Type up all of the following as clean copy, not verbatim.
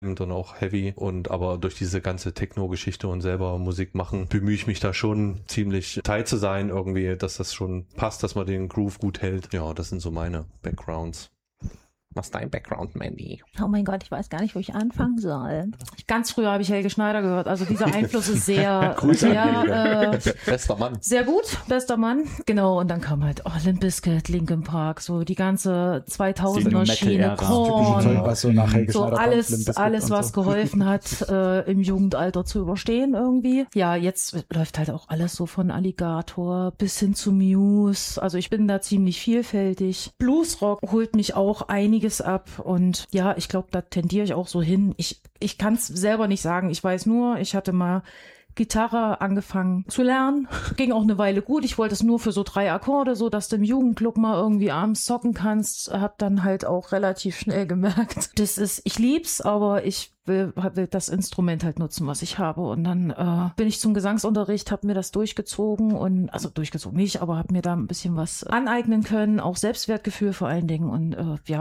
und dann auch Heavy aber durch diese ganze Techno-Geschichte und selber Musik machen, bemühe ich mich da schon ziemlich tight zu sein irgendwie, dass das schon passt, dass man den Groove gut hält. Ja, das sind so meine Backgrounds. Was ist dein Background, Mandy? Oh mein Gott, ich weiß gar nicht, wo ich anfangen soll. Ganz früher habe ich Helge Schneider gehört. Also dieser Einfluss ist sehr, bester Mann. Sehr gut, bester Mann. Genau, und dann kam halt Limp Bizkit, Linkin Park, so die ganze 2000er Schiene, Korn, was so nach Helge so Schneider alles, kommt, alles was geholfen hat, im Jugendalter zu überstehen irgendwie. Ja, jetzt läuft halt auch alles so von Alligator bis hin zu Muse. Also ich bin da ziemlich vielfältig. Bluesrock holt mich auch einiges ab und ja, ich glaube, da tendiere ich auch so hin. Ich kann es selber nicht sagen. Ich weiß nur, ich hatte mal Gitarre angefangen zu lernen. Ging auch eine Weile gut. Ich wollte es nur für so 3 Akkorde, so dass du im Jugendclub mal irgendwie abends zocken kannst. Hab dann halt auch relativ schnell gemerkt, ich lieb's, aber ich will das Instrument halt nutzen, was ich habe. Und dann bin ich zum Gesangsunterricht, habe mir das durchgezogen durchgezogen nicht, aber habe mir da ein bisschen was aneignen können, auch Selbstwertgefühl vor allen Dingen. Und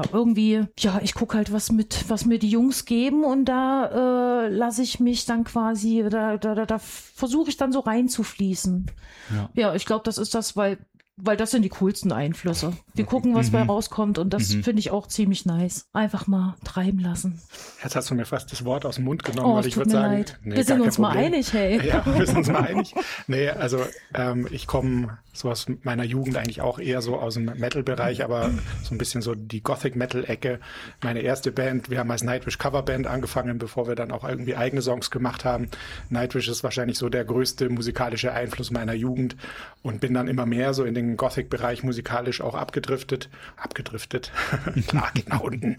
ich gucke halt, was mir die Jungs geben und da lasse ich mich dann quasi, da versuche ich dann so reinzufließen. Ja, ich glaube, das ist das, weil das sind die coolsten Einflüsse. Wir gucken, was bei rauskommt und das finde ich auch ziemlich nice. Einfach mal treiben lassen. Jetzt hast du mir fast das Wort aus dem Mund genommen, weil ich würde sagen, leid. Wir sind uns mal einig, hey. Ja, wir sind uns mal einig. Nee, also ich komme so aus meiner Jugend eigentlich auch eher so aus dem Metal-Bereich, aber so ein bisschen so die Gothic-Metal-Ecke. Meine erste Band, wir haben als Nightwish Coverband angefangen, bevor wir dann auch irgendwie eigene Songs gemacht haben. Nightwish ist wahrscheinlich so der größte musikalische Einfluss meiner Jugend und bin dann immer mehr so in den Gothic-Bereich musikalisch auch abgedriftet. Klar, geht nach unten.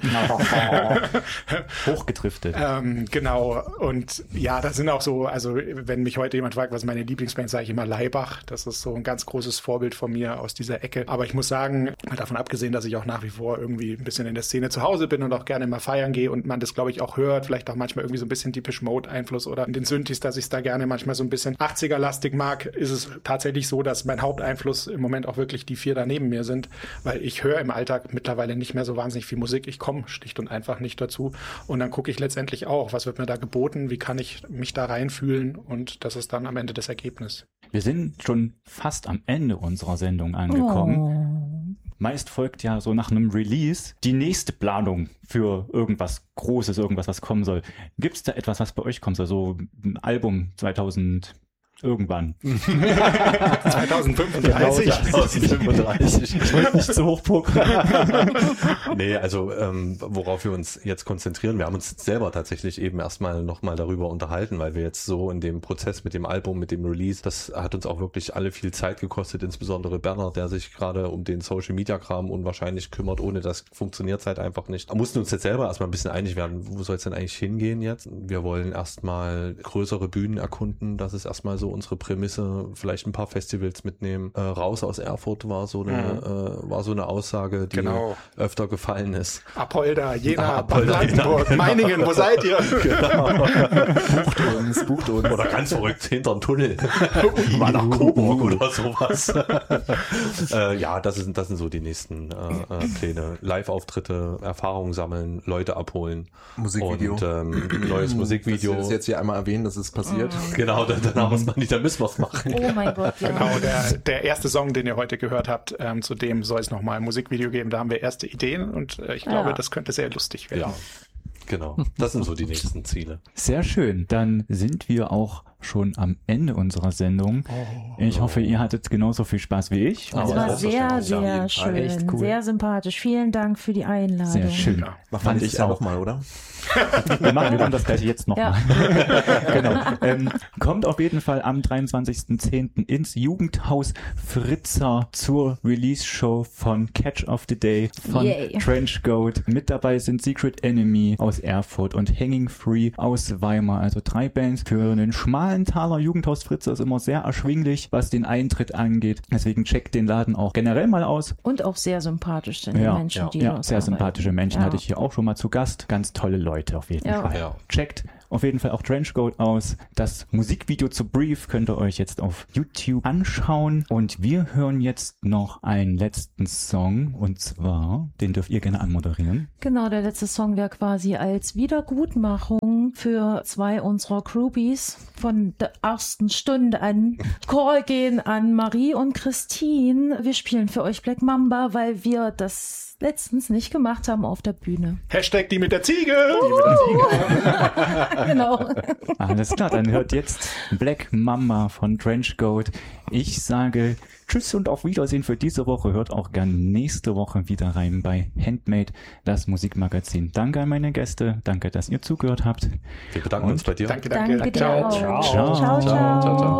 Hochgedriftet. Genau. Und ja, das sind auch so, also wenn mich heute jemand fragt, was ist meine Lieblingsband, sage ich immer Laibach. Das ist so ein ganz großes Vorbild von mir aus dieser Ecke. Aber ich muss sagen, mal davon abgesehen, dass ich auch nach wie vor irgendwie ein bisschen in der Szene zu Hause bin und auch gerne mal feiern gehe und man das, glaube ich, auch hört, vielleicht auch manchmal irgendwie so ein bisschen Depeche Mode Einfluss oder in den Synthes, dass ich es da gerne manchmal so ein bisschen 80er-lastig mag, ist es tatsächlich so, dass mein Haupteinfluss im Moment auch wirklich die 4 da neben mir sind, weil ich höre im Alltag mittlerweile nicht mehr so wahnsinnig viel Musik. Ich komme schlicht und einfach nicht dazu. Und dann gucke ich letztendlich auch, was wird mir da geboten, wie kann ich mich da reinfühlen und das ist dann am Ende das Ergebnis. Wir sind schon fast am Ende unserer Sendung angekommen. Meist folgt ja so nach einem Release die nächste Planung für irgendwas Großes, irgendwas, was kommen soll. Gibt es da etwas, was bei euch kommt? So ein Album 2000 irgendwann. 2035. 2035. Ich wollte nicht zu hoch pokern. Nee, also worauf wir uns jetzt konzentrieren, wir haben uns selber tatsächlich eben erstmal nochmal darüber unterhalten, weil wir jetzt so in dem Prozess mit dem Album, mit dem Release, das hat uns auch wirklich alle viel Zeit gekostet, insbesondere Bernhard, der sich gerade um den Social-Media-Kram unwahrscheinlich kümmert, ohne das funktioniert es halt einfach nicht. Wir mussten uns jetzt selber erstmal ein bisschen einig werden, wo soll es denn eigentlich hingehen jetzt? Wir wollen erstmal größere Bühnen erkunden, das ist erstmal so unsere Prämisse, vielleicht ein paar Festivals mitnehmen. Raus aus Erfurt war so eine Aussage, die öfter gefallen ist. Apolda, Jena, Bad Blankenburg, Meiningen, wo seid ihr? Genau. Bucht uns. Oder ganz verrückt, hinterm Tunnel. Mal nach Coburg oder sowas. Ja, das sind so die nächsten Pläne. Live-Auftritte, Erfahrungen sammeln, Leute abholen. Musikvideo. Und neues Musikvideo. Das ist jetzt hier einmal erwähnen, dass es passiert. Genau, dann haben wir es noch nicht, dann müssen wir es machen. Oh mein Gott, ja. Genau, der erste Song, den ihr heute gehört habt, zu dem soll es nochmal ein Musikvideo geben. Da haben wir erste Ideen und ich glaube, das könnte sehr lustig werden. Ja, genau. Das sind so die nächsten Ziele. Sehr schön. Dann sind wir auch schon am Ende unserer Sendung. Ich hoffe, ihr hattet genauso viel Spaß wie ich. Das war sehr, sehr schön. Echt cool. Sehr sympathisch. Vielen Dank für die Einladung. Sehr schön. Ja. Fand ich auch mal, oder? Wir machen das gleiche jetzt nochmal. Ja. Genau. Kommt auf jeden Fall am 23.10. ins Jugendhaus Fritzer zur Release-Show von Catch of the Day von Trenchcoat. Mit dabei sind Secret Enemy aus Erfurt und Hanging Free aus Weimar. Also 3 Bands für einen schmalen Taler. Jugendhaus Fritzer ist immer sehr erschwinglich, was den Eintritt angeht. Deswegen checkt den Laden auch generell mal aus. Und auch sehr sympathisch sind die Menschen, die sehr sympathische Menschen hatte ich hier auch schon mal zu Gast. Ganz tolle Leute auf jeden Fall. Ja. Checkt auf jeden Fall auch Trenchcoat aus. Das Musikvideo zu Brief könnt ihr euch jetzt auf YouTube anschauen. Und wir hören jetzt noch einen letzten Song. Und zwar, den dürft ihr gerne anmoderieren. Genau, der letzte Song wäre quasi als Wiedergutmachung für 2 unserer Groupies von der ersten Stunde an. Call gehen an Marie und Christine. Wir spielen für euch Black Mamba, weil wir das letztens nicht gemacht haben auf der Bühne. Hashtag die mit der Ziege! Genau. Alles klar, dann hört jetzt Black Mamba von Trenchcoat. Ich sage Tschüss und auf Wiedersehen für diese Woche. Hört auch gern nächste Woche wieder rein bei Handmade, das Musikmagazin. Danke an meine Gäste. Danke, dass ihr zugehört habt. Wir bedanken uns bei dir. Danke. Danke dir Ciao. auch. Ciao. Ciao, ciao. Ciao, ciao.